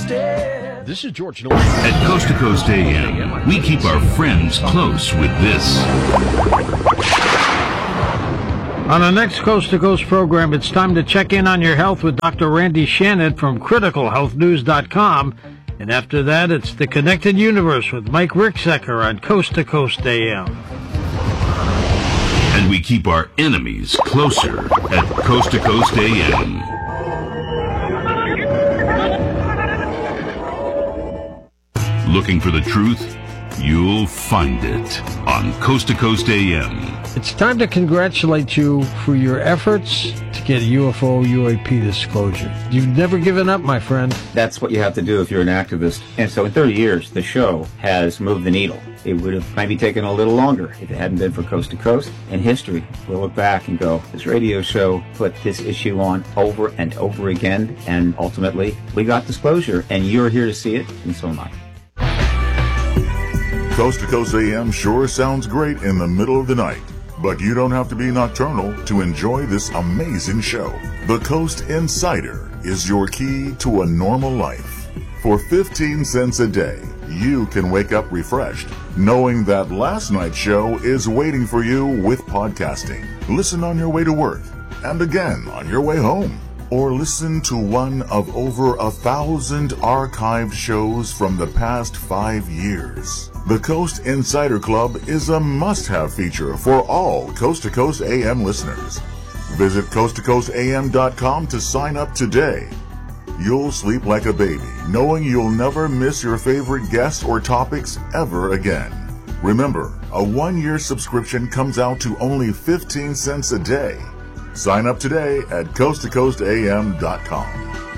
instead. This is George Norton. At Coast to Coast AM, we keep our friends close with this. On the next Coast to Coast program, it's time to check in on your health with Dr. Randy Shannett from CriticalHealthNews.com. And after that, it's The Connected Universe with Mike Ricksecker on Coast to Coast AM. And we keep our enemies closer at Coast to Coast AM. Looking for the truth? You'll find it on Coast to Coast AM. It's time to congratulate you for your efforts to get UFO UAP disclosure. You've never given up, my friend. That's what you have to do if you're an activist. And so in 30 years, the show has moved the needle. It would have maybe taken a little longer if it hadn't been for Coast to Coast. In history, we'll look back and go, this radio show put this issue on over and over again, and ultimately, we got disclosure, and you're here to see it, and so am I. Coast to Coast AM sure sounds great in the middle of the night, but you don't have to be nocturnal to enjoy this amazing show. The Coast Insider is your key to a normal life. For 15 cents a day, you can wake up refreshed, knowing that last night's show is waiting for you with podcasting. Listen on your way to work, and again on your way home. Or listen to one of over 1,000 archived shows from the past 5 years. The Coast Insider Club is a must-have feature for all Coast to Coast AM listeners. Visit coasttocoastam.com to sign up today. You'll sleep like a baby, knowing you'll never miss your favorite guests or topics ever again. Remember, a 1-year subscription comes out to only 15 cents a day. Sign up today at coasttocoastam.com.